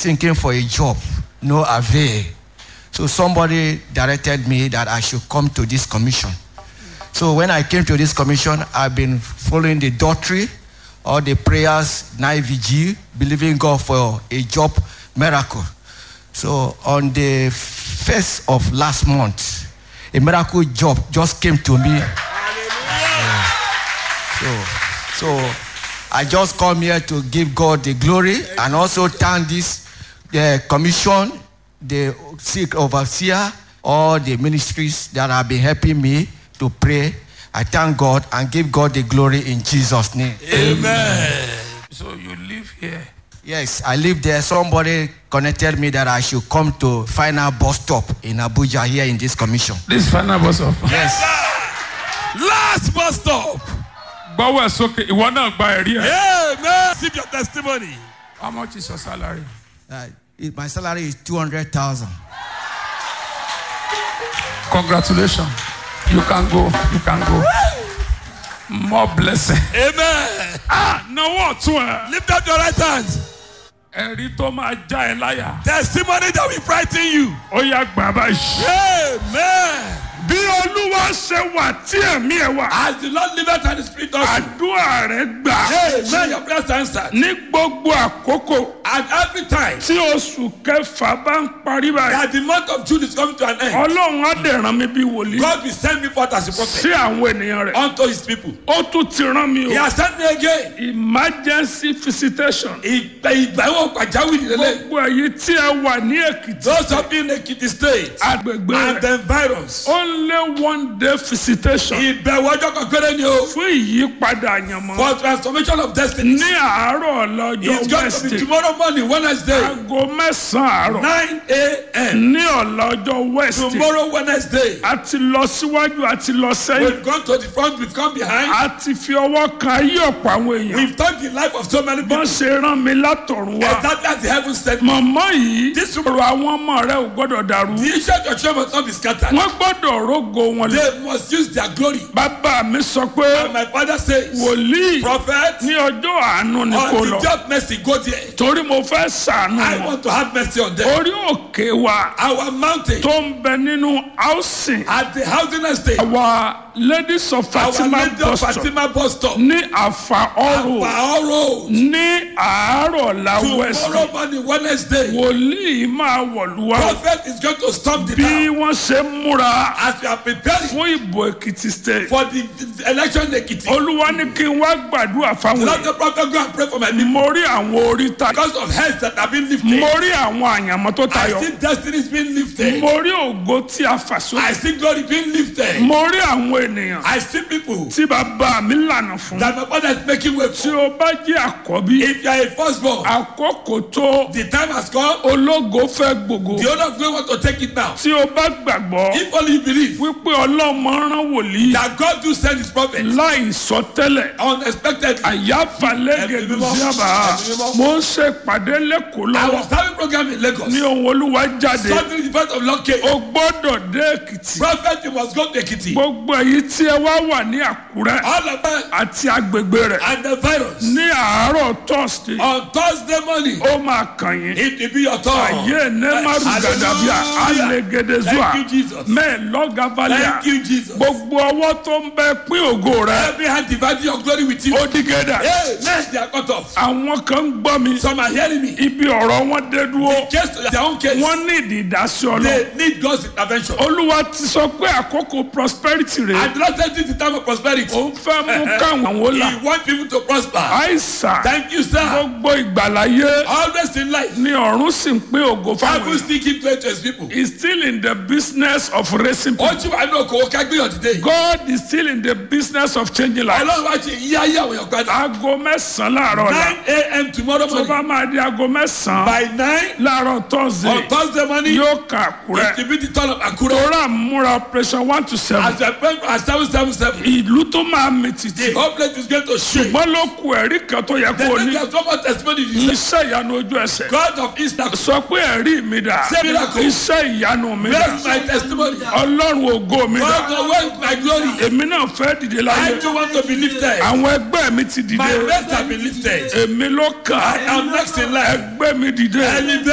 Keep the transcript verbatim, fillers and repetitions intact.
seeking for a job, no avail. So somebody directed me that I should come to this commission. So when I came to this commission, I've been following the doctrine, all the prayers, night vigil, believing God for a job miracle. So on the first of last month, a miracle job just came to me. Yeah. So, so I just come here to give God the glory and also thank this uh, commission, the sick overseer, all the ministries that have been helping me to pray. I thank God and give God the glory in Jesus' name. Amen. So you live here? Yes, I live there. Somebody connected me that I should come to final bus stop in Abuja here in this commission. This final bus stop? Yes. Last bus stop. But it's okay. You want to buy it here? Amen. Receive your testimony. How much is your salary? Uh, it, my salary is two hundred thousand. Congratulations. You can go. You can go. More blessing. Amen. Ah, no what to uh, lift up your right hands. Testimony that will frighten you. Oh yeah, Baba. Amen. Bí Olúwa ṣe wà tí ẹ̀mí ẹ̀ wà. As the Lord liveth and the Spirit also. Àdúrà rẹ̀ gbà. Amen. Your prayer answered. Ní gbogbo àkókò. At every time. Tí oṣù kẹfà bá ń parí báyìí. That the month of June is coming to an end. Ọlọ́run á dẹ̀ rán mi bí wòlíì. God will send me forth as a prophet. Sí àwọn ènìyàn rẹ̀. Unto his people. Ó tún ti rán mi o. He has sent me again. Emergency visitation. Ìgbà ìgbàwọ̀ pàjáwìrì lélẹ̀. Gbogbo èyí tí ẹ wà ní Èkìtì. Those of you in Ekiti state. Agbègbè rẹ̀. And the environs. Only one day visitation. Ìbẹ̀wò ọjọ́ kan péré ni o. Fún ìyípadà àyànmọ́. For transformation of destiny. Ní àárọ̀ lọ́jọ́ Wednesday. It's going to be tomorrow morning Wednesday. Aago mẹ́sàn-án àárọ̀. nine a.m. Ní ọ̀lọ́jọ́ Wednesday. Tomorrow Wednesday. A ti lọ síwájú, a ti lọ sẹ́yìn. We've gone to the front, we've come behind. A ti fi ọwọ́ kan ayé ọ̀pọ̀ àwọn èèyàn. We've touched the life of so many people. Bọ́n ṣe rán mi látọ̀run wá. Exactly as the heaven said. Màmá yìí. This ọ̀rọ̀ àwọn ọmọ rẹ̀ ò gbọ́dọ̀ dàrú. The issue of your children must not be scattered. Wọ́n gbọ́dọ̀ rógo wọn. They must use their glory. Bàbá mi sọ pé. And my father says. Wòlíì. Prophet. Ní ọjọ́ àánú ni kò lọ. On the day of mercy go there. Torí mo fẹ́ ṣàánú wọn. I want to have mercy on them. Orí òkè wa. Our mountain. Tó ń bẹ nínú housing. At the housing estate. Our ladies of Fatima Our lady of Fatima bus stop. Ní Àfàọ́rò. Àfàọ́rò. Ní àárọ̀ la Wednesday. Tomorrow morning Wednesday. Wòlíì máa wọ̀lú wa. Prophet is going to stop the town. Bí wọ́n ṣe múra. As we are preparing. Fún ìbò Èkìtì state. For the election in Èkìtì. Olúwa ní kí n wá gbàdúrà fáwọn. Let the prophet go and pray for my people. Mo rí àwọn oríta. Because of heads that have been lifted. Mo rí àwọn àyànmọ́ tó tayọ. I see destinies being lifted. Mo rí ògo tí a fà sókè. I see glory being lifted. Mo rí àwọn ènìyàn. I see people. Tí bàbá mi lànà fún. That my father is making way for. Tí o bá jẹ́ àkọ́bí. If you are a firstborn. Àkókò tó. The time has come. Ológo fẹ́ gbogbo. The owner of glory want to take it now. Tí o bá gbàgbọ́. If only you believe. Wípé Ọlọ́run rán wòlíì. That God do send his prophet. Láì sọ tẹ́lẹ̀. Unexpectedly. Àyàfàlẹ́ gẹ̀dùsíàbà. Mo ń ṣe ìpàdé lẹ́kọ̀ọ́ lọ́wọ́. I was having program in Lagos. Ní ohun Olúwa jáde. Suddenly the first of Lord came. O gbọ́dọ̀ dé Èkìtì. Prophet you must go to Èkìtì. Gbogbo èyí tí ẹ wá wà ní Àkúrẹ́. All of them. Àti agbègbè rẹ̀. And the virus. Ní àárọ̀ Thursday. On Thursday morning. Ó máa kàn yín. It will be your turn. Ayé Nemaru Gadabia. Alegedezua. Thank you Jesus. Mẹ́ lọ́gàvalẹ̀. Thank you Jesus. Gbogbo ọwọ́ tó ń bẹ pín ògo rẹ̀. Every hand dividing your glory with you. Ó di gẹ́dà. Hey, let their cut off. Àwọn kan ń gbọ́ mi. Some are hearing me. Ibi ọ̀rọ̀ wọn dé dúró. The case their own case. Wọ́n ní ìdásí Ọlọ́run. They need God's intervention. Olúwa ti sọ pé àkókò prosperity rẹ̀. I do not say this is the time of prosperity. Ó ń fẹ́ mú káwọn wò la. He want people to prosper. Àìsàn. Thank you sir. Gbogbo ìgbàláyé. Always in life. Ní ọ̀run sì ń pín ògo fáwọn. Bible still keep playing to his people. He is still in the business of raising people. Ojú wa ní okòwò kágbéyàn today. God is still in the business of changing lives. Ọlọ́run wá ti yí ayé àwọn èèyàn padà. Aago mẹ́sàn-án láàárọ̀ la. nine a.m. tomorrow morning. Tó bá máa di aago mẹ́sàn-án. By nine. Láàárọ̀ Thursday. On Thursday morning. Yóò ka Àkúrẹ́. It will be the turn of Àkúrẹ́. Tora múra operation one to seven. As a prayer for seven seven seven. Ìlú tó máa mi títì. The whole place is going to shake. Ṣùgbọ́n ló kù ẹ̀rí kan tó yẹ kó ní. The next one testimony is. Iṣẹ́ ìyanu ojú ẹsẹ̀. God of Easter. Sọ pé ẹ̀rí mi dà. Say miracle. Iṣẹ́ ìyanu mi dà. Where is my testimony? Ọlọ́run ògo mi dà. God where is my glory? Èmi náà fẹ́ dìde láyé. I too want to be lifted. Àwọn ẹgbẹ́ mi ti dìde. My best have been lifted. Èmi ló kàn. I am next in line. Ẹgbẹ́ mi dìde.